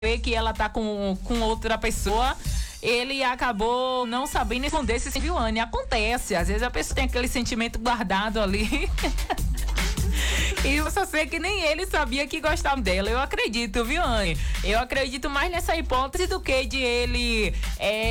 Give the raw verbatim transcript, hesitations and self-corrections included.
vê que ela tá com, com outra pessoa, ele acabou não sabendo esconder esse sentimento, viu, Anne? Acontece, às vezes a pessoa tem aquele sentimento guardado ali. E eu só sei que nem ele sabia que gostava dela. Eu acredito, viu, Anne? Eu acredito mais nessa hipótese do que de ele é,